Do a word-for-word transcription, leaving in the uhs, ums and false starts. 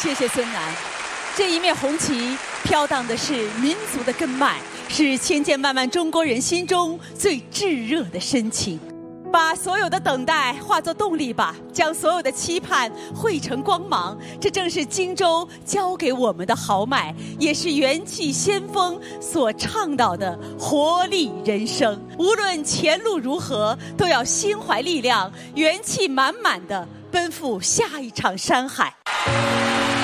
谢谢孙楠。这一面红旗飘荡的是民族的根脉，是千千万万中国人心中最炙热的深情。把所有的等待化作动力吧，将所有的期盼汇成光芒。这正是荆州教给我们的豪迈，也是元气先锋所倡导的活力人生。无论前路如何，都要心怀力量，元气满满地奔赴下一场山海。